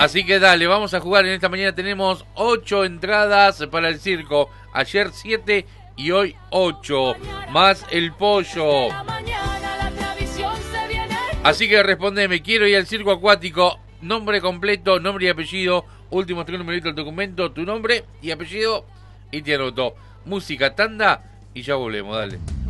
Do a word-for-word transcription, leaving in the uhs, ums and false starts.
Así que dale, vamos a jugar. En esta mañana tenemos ocho entradas para el circo. Ayer siete y hoy ocho. Más el pollo. Así que respondeme, quiero ir al circo acuático. Nombre completo, nombre y apellido. Últimos tres numeritos del documento, tu nombre y apellido. Y te anoto. Música, tanda y ya volvemos, dale.